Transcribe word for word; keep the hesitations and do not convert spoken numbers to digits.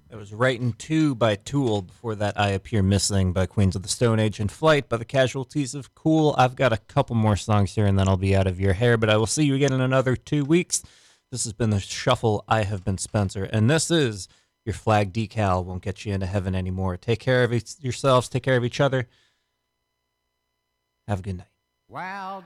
It was Right in Two by Tool. Before that, I Appear Missing by Queens of the Stone Age and Flight by the Casualties of Cool. I've got a couple more songs here and then I'll be out of your hair, but I will see you again in another two weeks. This has been The Shuffle. I have been Spencer, and this is Your Flag Decal Won't Get You Into Heaven Anymore. Take care of yourselves. Take care of each other. Have a good night. Well,